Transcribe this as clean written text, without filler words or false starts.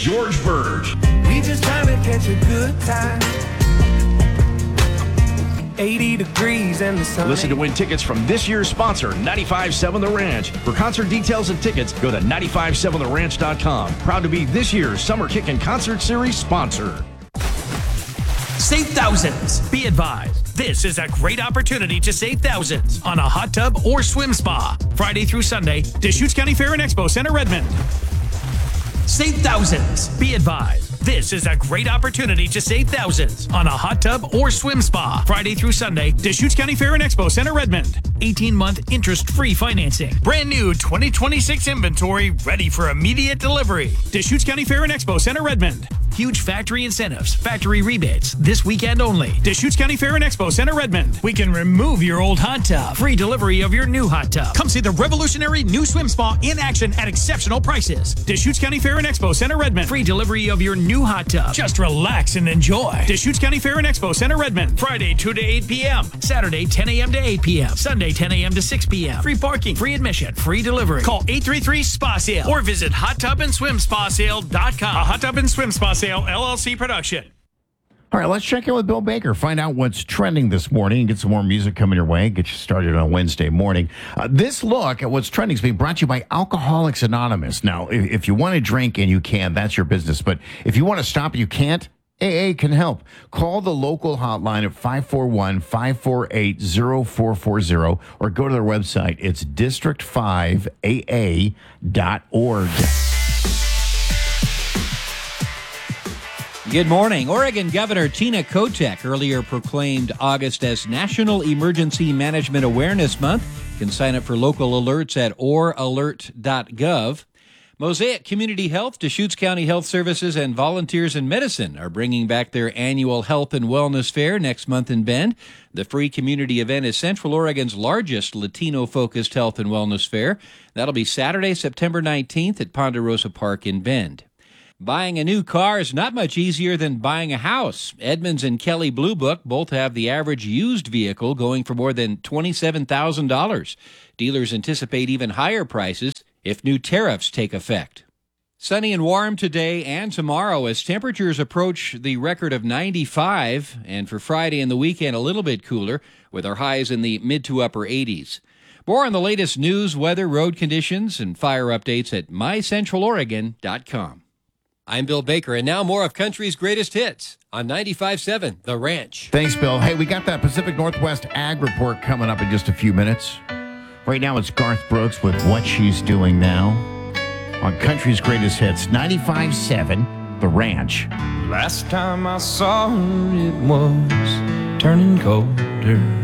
George Burge. We just trying to catch a good time. 80 degrees and the sun. Listen to win tickets from this year's sponsor, 95.7 The Ranch. For concert details and tickets, go to 957theranch.com. Proud to be this year's Summer Kickin' Concert Series sponsor. Save thousands. Be advised, this is a great opportunity to save thousands on a hot tub or swim spa. Friday through Sunday, Deschutes County Fair and Expo Center, Redmond. Save thousands. Be advised, this is a great opportunity to save thousands on a hot tub or swim spa. Friday through Sunday, Deschutes County Fair and Expo Center, Redmond. 18-month interest-free financing. Brand new 2026 inventory ready for immediate delivery. Deschutes County Fair and Expo Center, Redmond. Huge factory incentives, factory rebates, this weekend only. Deschutes County Fair and Expo Center, Redmond. We can remove your old hot tub. Free delivery of your new hot tub. Come see the revolutionary new swim spa in action at exceptional prices. Deschutes County Fair and Expo Center, Redmond. Free delivery of your new hot tub. Just relax and enjoy. Deschutes County Fair and Expo Center, Redmond. Friday 2 to 8 p.m. Saturday 10 a.m. to 8 p.m. Sunday 10 a.m. to 6 p.m. Free parking, free admission, free delivery. Call 833-SPA-SALE or visit HotTubAndSwimSpaSale.com. A Hot Tub and Swim Spa Sale LLC production. All right, let's check in with Bill Baker, find out what's trending this morning, and get some more music coming your way, get you started on Wednesday morning. This look at what's trending is being brought to you by Alcoholics Anonymous. Now, if you want to drink and you can, that's your business. But if you want to stop and you can't, AA can help. Call the local hotline at 541-548-0440 or go to their website. It's district5aa.org. Good morning. Oregon Governor Tina Kotek earlier proclaimed August as National Emergency Management Awareness Month. You can sign up for local alerts at oralert.gov. Mosaic Community Health, Deschutes County Health Services, and Volunteers in Medicine are bringing back their annual Health and Wellness Fair next month in Bend. The free community event is Central Oregon's largest Latino-focused health and wellness fair. That'll be Saturday, September 19th at Ponderosa Park in Bend. Buying a new car is not much easier than buying a house. Edmunds and Kelly Blue Book both have the average used vehicle going for more than $27,000. Dealers anticipate even higher prices if new tariffs take effect. Sunny and warm today and tomorrow as temperatures approach the record of 95, and for Friday and the weekend a little bit cooler with our highs in the mid to upper 80s. More on the latest news, weather, road conditions, and fire updates at mycentraloregon.com. I'm Bill Baker, and now more of country's greatest hits on 95.7 The Ranch. Thanks, Bill. Hey, we got that Pacific Northwest Ag Report coming up in just a few minutes. Right now, it's Garth Brooks with What She's Doing Now on country's greatest hits, 95.7 The Ranch. Last time I saw her, it was turning colder.